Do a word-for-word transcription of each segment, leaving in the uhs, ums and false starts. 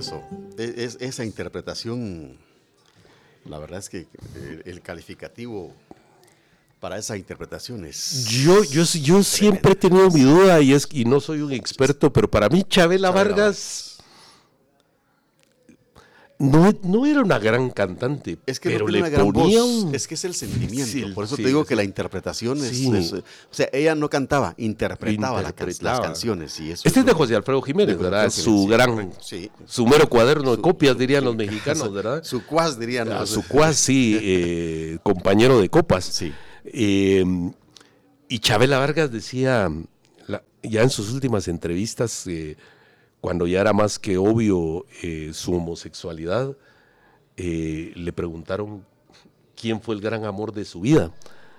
eso. Es, es, esa interpretación, la verdad es que el, el calificativo para esa interpretación es... Yo, yo, yo siempre he tenido mi duda y, es, y no soy un experto, pero para mí Chabela, Chabela Vargas... Vargas No, no era una gran cantante, es que pero no le una gran ponía voz, un... es que es el sentimiento, sí, por eso sí, te digo sí. que la interpretación es, Sí. es, o sea, ella no cantaba, interpretaba, Interpretaba. La, las canciones. Y eso este es de lo, José Alfredo Jiménez, de ¿verdad? José Su sí, gran, correcto, sí. su mero cuaderno de Su, copias, su, dirían su, los mexicanos, su, ¿verdad? Su cuas, dirían A los... su cuas, sí, eh, compañero de copas. Sí. Eh, y Chabela Vargas decía, la, ya en sus últimas entrevistas, eh, cuando ya era más que obvio eh, su homosexualidad, eh, le preguntaron quién fue el gran amor de su vida.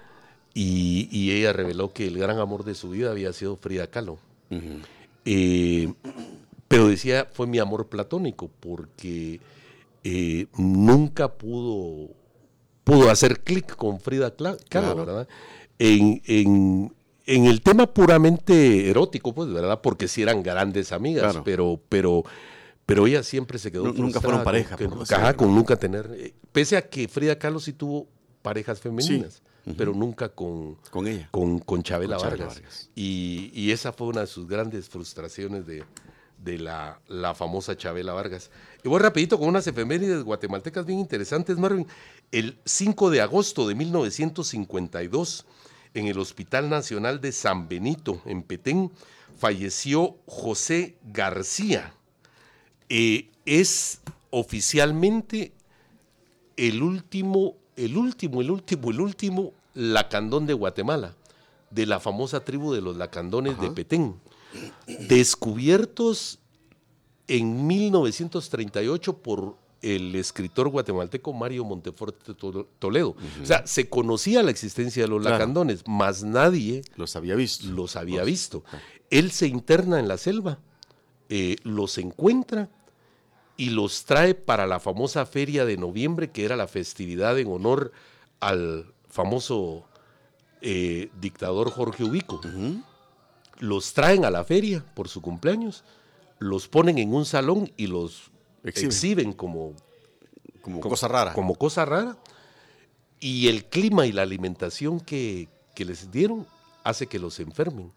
Y, y ella reveló que el gran amor de su vida había sido Frida Kahlo. Uh-huh. Eh, pero decía, fue mi amor platónico, porque eh, nunca pudo, pudo hacer clic con Frida Kahlo, claro. ¿Verdad? En, en, en el tema puramente erótico, pues, ¿verdad? Porque sí eran grandes amigas, claro. pero, pero, pero ella siempre se quedó no, nunca fueron pareja, con, que, ajá, con nunca tener, eh, pese a que Frida Kahlo sí tuvo parejas femeninas. Sí. Uh-huh. Pero nunca con, con ella, con, con Chabela con Vargas. Vargas. Y, y esa fue una de sus grandes frustraciones de, de la, la famosa Chabela Vargas. Y voy rapidito con unas efemérides guatemaltecas bien interesantes, Marvin. El cinco de agosto de mil novecientos cincuenta y dos, en el Hospital Nacional de San Benito, en Petén, falleció José García. Eh, es oficialmente el último... El último, el último, el último lacandón de Guatemala, de la famosa tribu de los lacandones Ajá. de Petén, descubiertos en mil novecientos treinta y ocho por el escritor guatemalteco Mario Monteforte Toledo. Uh-huh. O sea, se conocía la existencia de los claro. lacandones, mas nadie los había visto. Los había los, visto. Okay. Él se interna en la selva, eh, los encuentra y los trae para la famosa feria de noviembre, que era la festividad en honor al famoso eh, dictador Jorge Ubico. Uh-huh. Los traen a la feria por su cumpleaños, los ponen en un salón y los exhiben, exhiben como, como, como cosa rara. Como cosa rara. Y el clima y la alimentación que, que les dieron hace que los enfermen.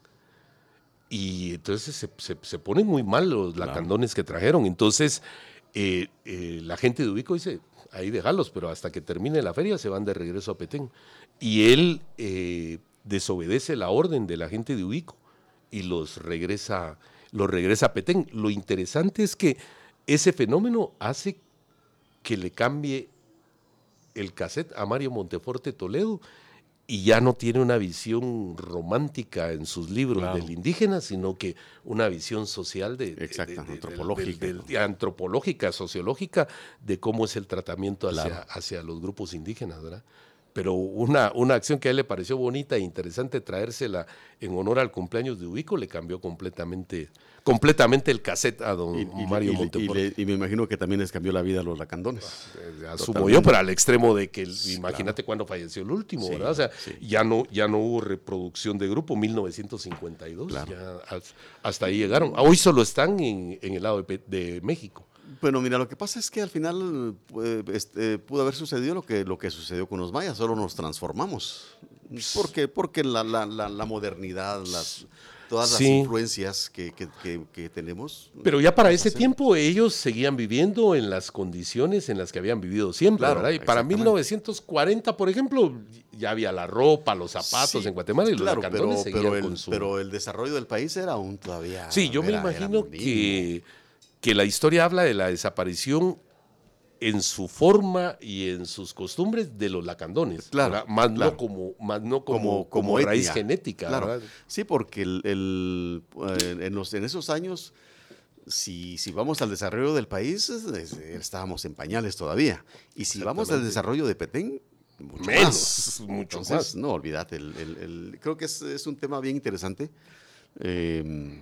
Y entonces se, se, se ponen muy mal los lacandones claro. que trajeron. Entonces eh, eh, la gente de Ubico dice, ahí déjalos, pero hasta que termine la feria se van de regreso a Petén. Y él eh, desobedece la orden de la gente de Ubico y los regresa, los regresa a Petén. Lo interesante es que ese fenómeno hace que le cambie el cassette a Mario Monteforte Toledo, y ya no tiene una visión romántica en sus libros claro. del indígena, sino que una visión social de, Exacto, de, de, antropológica, de, de, de, antropológica, sociológica, de cómo es el tratamiento hacia, claro. hacia los grupos indígenas, ¿verdad? Pero una, una acción que a él le pareció bonita e interesante, traérsela en honor al cumpleaños de Ubico, le cambió completamente, completamente el cassette a don y, y, Mario y, Monteforte. Y, y me imagino que también les cambió la vida a los lacandones. Eh, asumo yo, pero al extremo de que, el, imagínate claro. cuando falleció el último, sí, ¿verdad? O sea, sí. ya, no, ya no hubo reproducción de grupo, mil novecientos cincuenta y dos, claro. ya hasta ahí llegaron. Hoy solo están en, en el lado de, de México. Bueno, mira, lo que pasa es que al final eh, este, pudo haber sucedido lo que, lo que sucedió con los mayas, solo nos transformamos. ¿Por qué? Porque la, la, la, la modernidad, las, todas las sí. influencias que, que, que, que tenemos. Pero ya para ese tiempo ellos seguían viviendo en las condiciones en las que habían vivido siempre, claro, ¿verdad? Y para mil novecientos cuarenta, por ejemplo, ya había la ropa, los zapatos sí, en Guatemala y claro, los lacandones pero, seguían pero el, con su... Pero el desarrollo del país era aún todavía... Sí, yo era, me imagino que... que la historia habla de la desaparición en su forma y en sus costumbres de los lacandones, claro, más, claro. No como, más no como, como, como, como raíz genética. Claro. ¿Verdad? Sí, porque el, el, en, los, en esos años, si, si vamos al desarrollo del país, estábamos en pañales todavía. Y si vamos al desarrollo de Petén, mucho menos, más. Mucho Entonces, más. No, olvídate. El, el, el, creo que es, es un tema bien interesante, eh,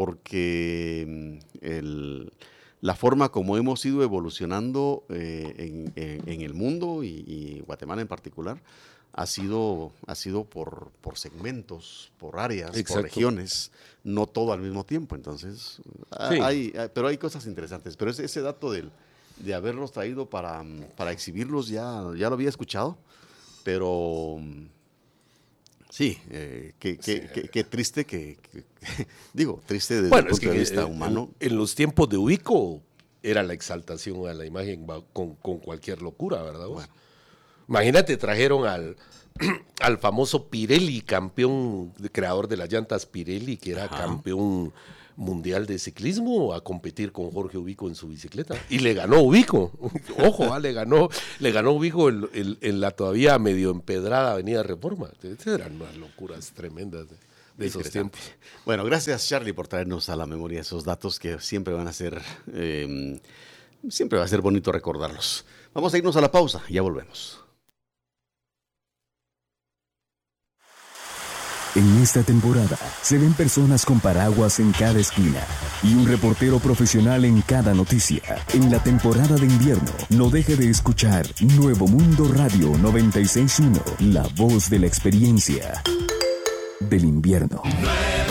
porque el... la forma como hemos ido evolucionando eh, en, en, en el mundo y, y Guatemala en particular ha sido, ha sido por, por segmentos, por áreas, Exacto. por regiones, no todo al mismo tiempo. Entonces, Sí. hay, hay, pero hay cosas interesantes. Pero ese, ese dato del, de haberlos traído para, para exhibirlos ya, ya lo había escuchado, pero sí, eh, qué Sí. qué- qué- qué triste que, que- que- digo, triste desde Bueno, el es punto que de vista eh, humano. En, en los tiempos de Ubico era la exaltación a la imagen va, con, con cualquier locura, ¿verdad? vos? Bueno. Imagínate, trajeron al, al famoso Pirelli, campeón, de- creador de las llantas Pirelli, que era Ajá. campeón mundial de ciclismo, a competir con Jorge Ubico en su bicicleta. Y le ganó Ubico. Ojo, ah, le ganó le ganó Ubico en, en- en la todavía medio empedrada Avenida Reforma. Esas eran unas locuras tremendas de, de esos Interesante. tiempos. Bueno, gracias Charlie por traernos a la memoria esos datos que siempre van a ser, eh, siempre va a ser bonito recordarlos. Vamos a irnos a la pausa, ya volvemos. En esta temporada se ven personas con paraguas en cada esquina y un reportero profesional en cada noticia. En la temporada de invierno, no deje de escuchar Nuevo Mundo Radio noventa y seis punto uno, la voz de la experiencia del invierno.